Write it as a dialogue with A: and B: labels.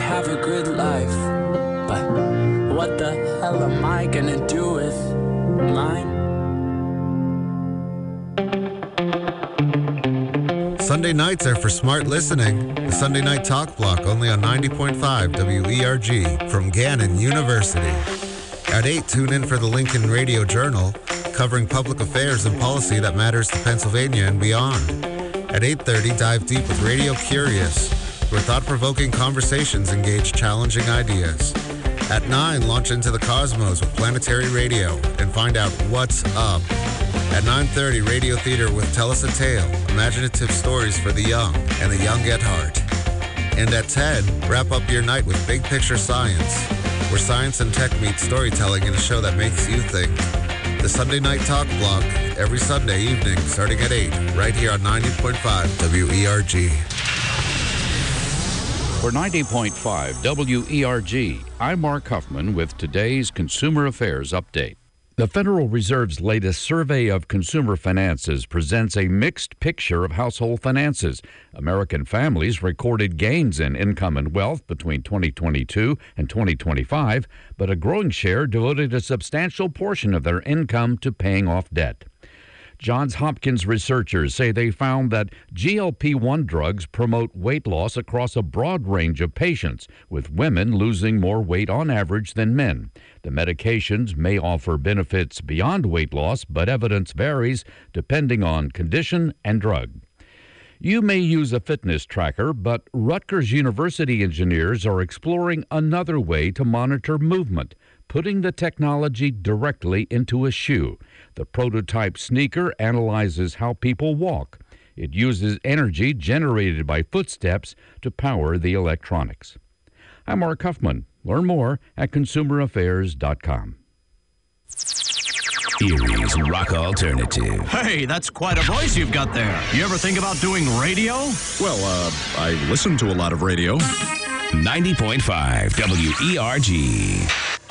A: have a good life. But what the hell am I gonna do with mine?
B: Sunday nights are for smart listening. The Sunday Night Talk Block, only on 90.5 WERG from Gannon University. At 8, tune in for the Lincoln Radio Journal, covering public affairs and policy that matters to Pennsylvania and beyond. At 8:30, dive deep with Radio Curious, where thought-provoking conversations engage challenging ideas. At 9, launch into the cosmos with Planetary Radio and find out what's up. At 9:30, Radio Theater with Tell Us a Tale, imaginative stories for the young and the young at heart. And at 10, wrap up your night with Big Picture Science, where science and tech meet storytelling in a show that makes you think. The Sunday Night Talk Block, every Sunday evening starting at 8, right here on 90.5 WERG.
C: For 90.5 WERG, I'm Mark Huffman with today's Consumer Affairs Update. The Federal Reserve's latest survey of consumer finances presents a mixed picture of household finances. American families recorded gains in income and wealth between 2022 and 2025, but a growing share devoted a substantial portion of their income to paying off debt. Johns Hopkins researchers say they found that GLP-1 drugs promote weight loss across a broad range of patients, with women losing more weight on average than men. The medications may offer benefits beyond weight loss, but evidence varies depending on condition and drug. You may use a fitness tracker, but Rutgers University engineers are exploring another way to monitor movement, putting the technology directly into a shoe. The prototype sneaker analyzes how people walk. It uses energy generated by footsteps to power the electronics. I'm Mark Huffman. Learn more at consumeraffairs.com.
D: Erie's Rock Alternative.
E: Hey, that's quite a voice you've got there. You ever think about doing radio?
F: Well, I listen to a lot of radio.
D: 90.5 WERG.